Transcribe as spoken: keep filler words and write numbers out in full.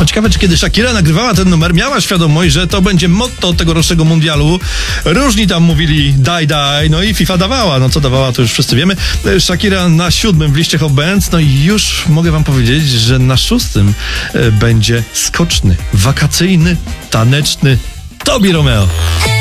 No ciekawe, czy kiedy Shakira nagrywała ten numer, miała świadomość, że to będzie motto tegorocznego mundialu. Różni tam mówili daj, daj, no i FIFA dawała. No co dawała, to już wszyscy wiemy. Shakira na siódmym w liście Hot Bands, no i już mogę wam powiedzieć, że na szóstym będzie skoczny, wakacyjny, taneczny Tobi Romeo.